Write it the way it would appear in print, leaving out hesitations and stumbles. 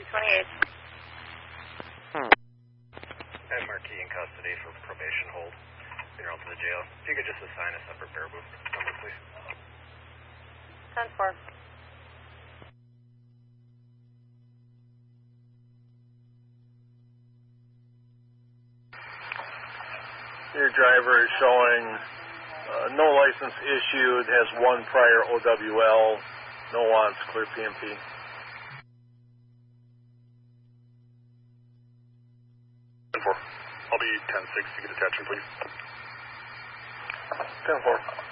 228. I'm Marquis in custody for probation hold. You're on to the jail. If you could just assign a separate bear boot number, please. 10-4. Your driver is showing no license issued, has one prior OWL, no wants, clear PMP. 10-4. I'll be 10-6 to get attention, please. 10-4.